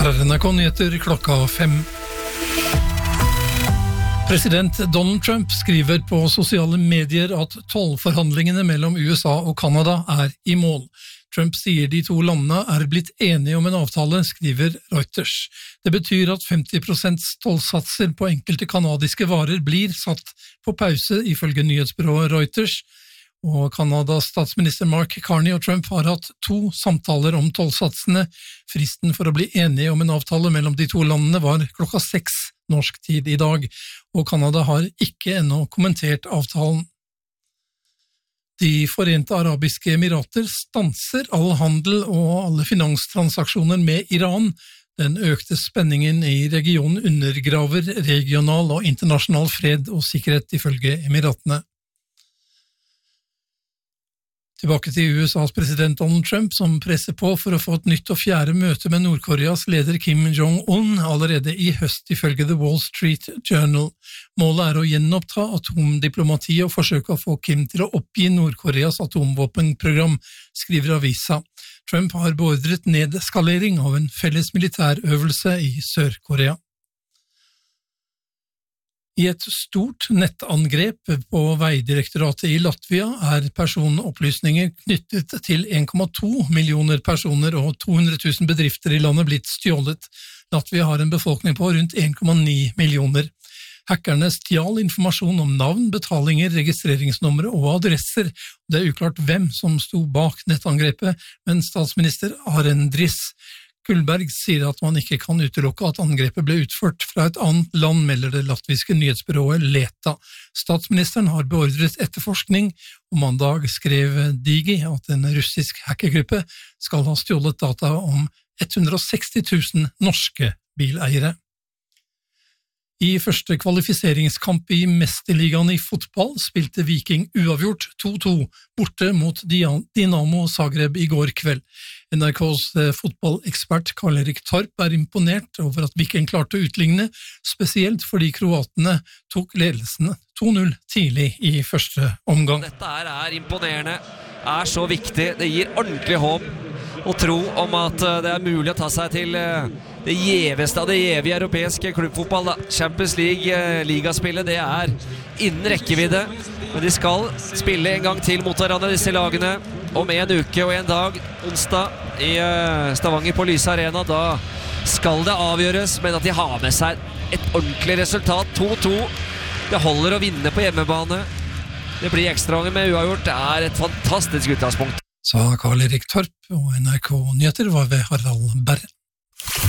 er NRK Nyheter klokka 5. President Donald Trump skriver på sosiale medier at tollforhandlingene mellom USA og Kanada er i mål. Trump sier de to landene er blitt enige om en avtale, skriver Reuters. Det betyr at 50% tollsatser på enkelte kanadiske varer blir satt på pause, ifølge nyhetsbyrået Reuters. Og Kanadas statsminister Mark Carney og Trump har hatt 2 samtaler om tollsatsene. Fristen for å bli enige om en avtale mellom de to landene var klokka 6 norsk tid i dag, og Kanada har ikke ennå kommentert avtalen. De Forente Arabiske Emirater stanser all handel og alle finanstransaksjoner med Iran. Den økte spenningen i regionen undergraver regional og internasjonal fred og sikkerhet, ifølge Emiratene. Tilbake til USAs president Donald Trump, som presser på for å få et nytt og 4. møte med Nord-Koreas leder Kim Jong-un allerede i høst, ifølge The Wall Street Journal. Målet er å gjenoppta atomdiplomati og forsøke å få Kim til å oppgi Nord-Koreas atomvåpenprogram, skriver avisa. Trump har beordret nedskalering av en felles militærøvelse i Sør-Korea. I et stort nettangrep på Veidirektoratet i Latvia er personopplysninger knyttet til 1,2 millioner personer og 200 000 bedrifter i landet blitt stjålet. Latvia har en befolkning på rundt 1,9 millioner. Hackerne stjal informasjon om navn, betalinger, registreringsnumre og adresser. Det er uklart hvem som sto bak nettangrepet, men statsminister Arendris Kullberg sier at man ikke kan utelukke at angrepet ble utført fra et annet land, melder det latviske nyhetsbyrået Leta. Statsministeren har beordret etterforskning, og mandag skrev Digi at en russisk hackergruppe skal ha stjålet data om 160 000 norske bileiere. I første kvalifiseringskamp i Mesterligaen i fotball spilte Viking uavgjort 2-2 borte mot Dinamo Zagreb i går kveld. NRKs fotballekspert Karl-Erik Torp er imponert over at Viking klarte å utligne, spesielt fordi kroatene tok ledelsen 2-0 tidlig i første omgang. Dette er imponerende, er så viktig, det gir ordentlig håp og tro om at det er mulig å ta seg til det gjeveste av det gjevige europeiske klubbfotball. Champions League, ligaspillet, det er innen rekkevidde, men de skal spille en gang til mot hverandre, disse lagene, om en uke og en dag, onsdag i Stavanger på Lyse Arena. Da skal det avgjøres, men at de har med seg et ordentlig resultat, 2-2. Det holder å vinne på hjemmebane. Det blir ekstraomgang med uavgjort. Det er et fantastisk utgangspunkt. Sa Karl-Erik Torp, og NRK Nyheter var ved Harald Berre.